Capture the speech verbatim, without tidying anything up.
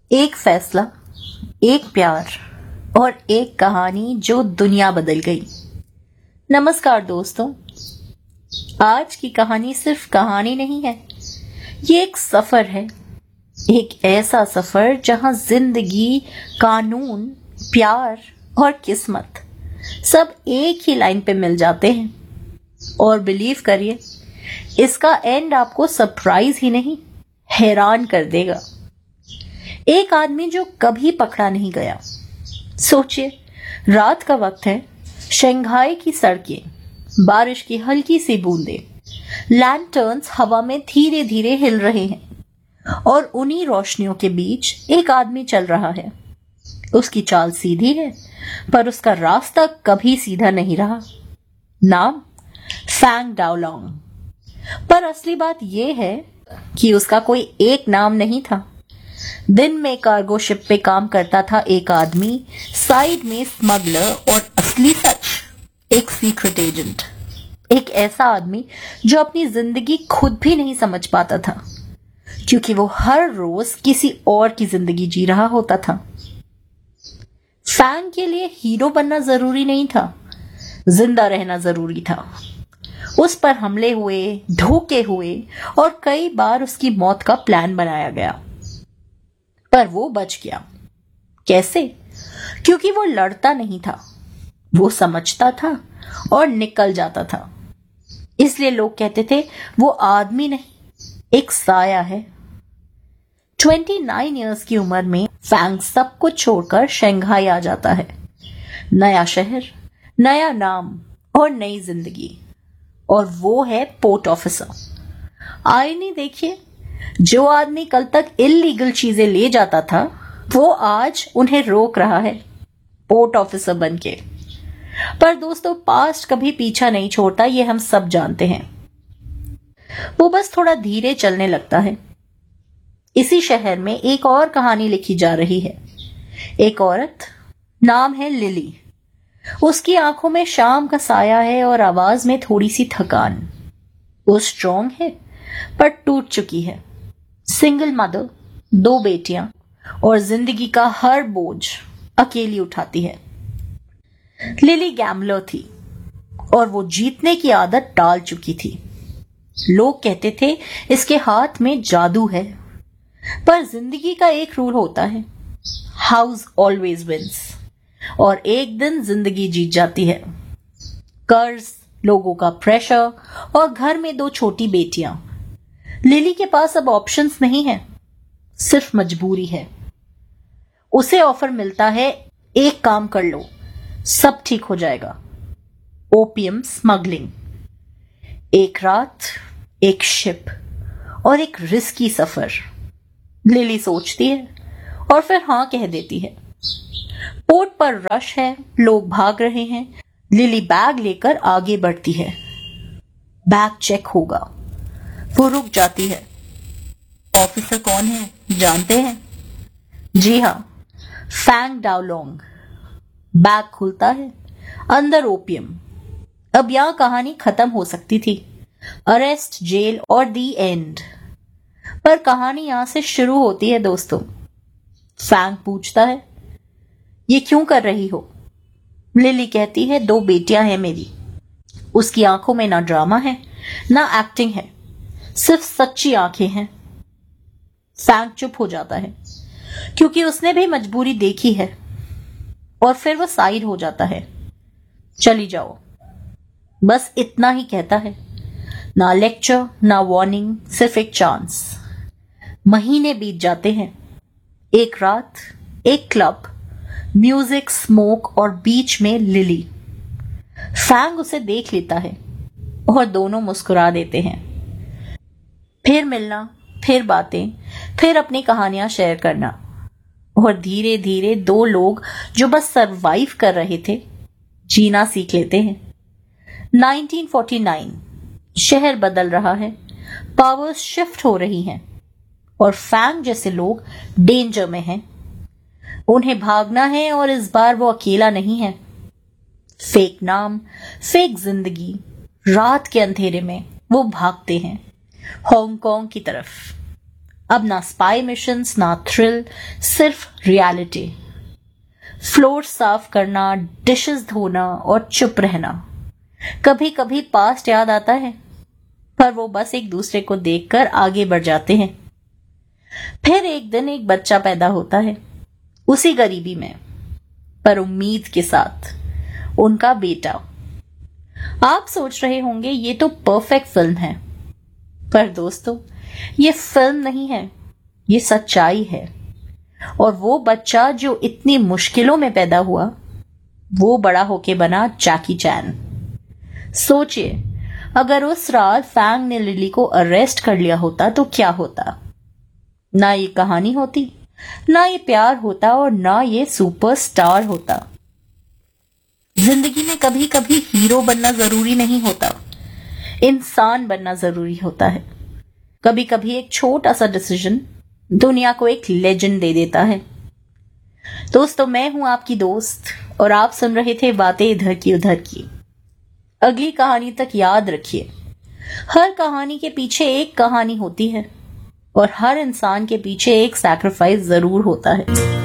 एक फैसला, एक प्यार और एक कहानी जो दुनिया बदल गई। नमस्कार दोस्तों, आज की कहानी सिर्फ कहानी नहीं है, ये एक सफर है। एक ऐसा सफर जहां जिंदगी, कानून, प्यार और किस्मत सब एक ही लाइन पे मिल जाते हैं। और बिलीव करिए, इसका एंड आपको सरप्राइज ही नहीं, हैरान कर देगा। एक आदमी जो कभी पकड़ा नहीं गया। सोचिए, रात का वक्त है, शंघाई की सड़कें, बारिश की हल्की सी बूंदें, लैंटर्न्स हवा में धीरे धीरे हिल रहे हैं और उन्हीं रोशनियों के बीच एक आदमी चल रहा है। उसकी चाल सीधी है, पर उसका रास्ता कभी सीधा नहीं रहा। नाम फैंग डाओलोंग। पर असली बात यह है कि उसका कोई एक नाम नहीं था। दिन में कार्गो शिप पे काम करता था एक आदमी, साइड में स्मगलर और असली सच एक सीक्रेट एजेंट। एक ऐसा आदमी जो अपनी जिंदगी खुद भी नहीं समझ पाता था, क्योंकि वो हर रोज किसी और की जिंदगी जी रहा होता था। फैंग के लिए हीरो बनना जरूरी नहीं था, जिंदा रहना जरूरी था। उस पर हमले हुए, धोखे हुए और कई बार उसकी मौत का प्लान बनाया गया, पर वो बच गया। कैसे? क्योंकि वो लड़ता नहीं था, वो समझता था और निकल जाता था। इसलिए लोग कहते थे वो आदमी नहीं, एक साया है। उनतीस इयर्स की उम्र में फैंग सब कुछ छोड़कर शंघाई आ जाता है। नया शहर, नया नाम और नई जिंदगी। और वो है पोर्ट ऑफिसर। आईनी देखिए, जो आदमी कल तक इल्लीगल चीजें ले जाता था, वो आज उन्हें रोक रहा है, पोर्ट ऑफिसर बनके। पर दोस्तों, पास्ट कभी पीछा नहीं छोड़ता, ये हम सब जानते हैं। वो बस थोड़ा धीरे चलने लगता है। इसी शहर में एक और कहानी लिखी जा रही है। एक औरत, नाम है लिली। उसकी आंखों में शाम का साया है और आवाज में थोड़ी सी थकान। वो स्ट्रॉन्ग है, पर टूट चुकी है। सिंगल मदर, दो बेटियां और जिंदगी का हर बोझ अकेली उठाती है। लिली गैम्बलर थी और वो जीतने की आदत टाल चुकी थी। लोग कहते थे इसके हाथ में जादू है, पर जिंदगी का एक रूल होता है, हाउस ऑलवेज विंस। और एक दिन जिंदगी जीत जाती है। कर्ज, लोगों का प्रेशर और घर में दो छोटी बेटियां। लिली के पास अब ऑप्शंस नहीं है, सिर्फ मजबूरी है। उसे ऑफर मिलता है, एक काम कर लो, सब ठीक हो जाएगा। Opium smuggling. एक रात, एक शिप और एक रिस्की सफर। लिली सोचती है और फिर हां कह देती है। पोर्ट पर रश है, लोग भाग रहे हैं। लिली बैग लेकर आगे बढ़ती है। बैग चेक होगा। वो रुक जाती है। ऑफिसर कौन है जानते हैं? जी हाँ, फैंग डाओलोंग। बैग खुलता है, अंदर ओपियम। अब यहां कहानी खत्म हो सकती थी, अरेस्ट, जेल और दी एंड। पर कहानी यहां से शुरू होती है दोस्तों। फैंग पूछता है, ये क्यों कर रही हो? लिली कहती है, दो बेटियां हैं मेरी। उसकी आंखों में ना ड्रामा है, ना एक्टिंग है, सिर्फ सच्ची आंखें हैं। फैंग चुप हो जाता है, क्योंकि उसने भी मजबूरी देखी है। और फिर वो साइड हो जाता है। चली जाओ, बस इतना ही कहता है। ना लेक्चर, ना वार्निंग, सिर्फ एक चांस। महीने बीत जाते हैं। एक रात, एक क्लब, म्यूजिक, स्मोक और बीच में लिली। फैंग उसे देख लेता है और दोनों मुस्कुरा देते हैं। फिर मिलना, फिर बातें, फिर अपनी कहानियां शेयर करना। और धीरे धीरे दो लोग जो बस सरवाइव कर रहे थे, जीना सीख लेते हैं। नाइनटीन फोर्टी नाइन, शहर बदल रहा है, पावर्स शिफ्ट हो रही हैं और फैंग जैसे लोग डेंजर में हैं। उन्हें भागना है और इस बार वो अकेला नहीं है। फेक नाम, फेक जिंदगी। रात के अंधेरे में वो भागते हैं हांगकांग की तरफ। अब ना स्पाई मिशंस, ना थ्रिल, सिर्फ रियलिटी। फ्लोर साफ करना, डिशेस धोना और चुप रहना। कभी कभी पास्ट याद आता है, पर वो बस एक दूसरे को देखकर आगे बढ़ जाते हैं। फिर एक दिन एक बच्चा पैदा होता है, उसी गरीबी में, पर उम्मीद के साथ, उनका बेटा। आप सोच रहे होंगे ये तो परफेक्ट फिल्म है, पर दोस्तों ये फिल्म नहीं है, ये सच्चाई है। और वो बच्चा जो इतनी मुश्किलों में पैदा हुआ, वो बड़ा होके बना जैकी चैन। सोचिए, अगर उस रात फैंग ने लिली को अरेस्ट कर लिया होता तो क्या होता? ना ये कहानी होती, ना ये प्यार होता, और ना ये सुपरस्टार होता। जिंदगी में कभी कभी हीरो बनना जरूरी नहीं होता, इंसान बनना जरूरी होता है। कभी कभी एक छोटा सा डिसीजन दुनिया को एक लेजेंड दे देता है। दोस्तों, मैं हूं आपकी दोस्त और आप सुन रहे थे बातें इधर की उधर की। अगली कहानी तक याद रखिए, हर कहानी के पीछे एक कहानी होती है और हर इंसान के पीछे एक सैक्रिफाइस जरूर होता है।